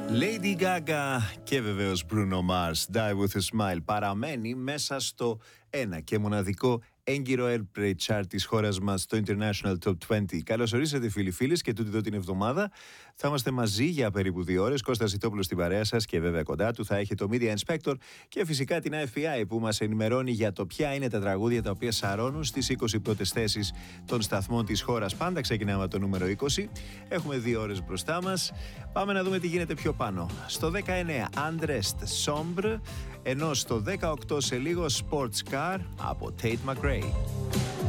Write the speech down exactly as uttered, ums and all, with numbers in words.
Lady Gaga και βεβαίως Bruno Mars, Die With A Smile, παραμένει μέσα στο ένα και μοναδικό έγκυρο Airplay Chart της χώρας μας, το International Top είκοσι. Καλώς ορίσατε φίλοι φίλες και τούτη εδώ την εβδομάδα θα είμαστε μαζί για περίπου δύο ώρες. Κώστας Ιτόπουλος στην παρέα σας και βέβαια κοντά του θα έχει το Media Inspector και φυσικά την Εφ Πι Άι που μας ενημερώνει για το ποια είναι τα τραγούδια τα οποία σαρώνουν στις είκοσι πρώτες θέσεις των σταθμών της χώρας. Πάντα ξεκινάμε από το νούμερο είκοσι. Έχουμε δύο ώρες μπροστά μας. Πάμε να δούμε τι γίνεται πιο πάνω. Στο δεκαεννέα Undressed Sombre, ενώ στο δεκαοκτώ σε λίγο Sports Car από Tate McRae.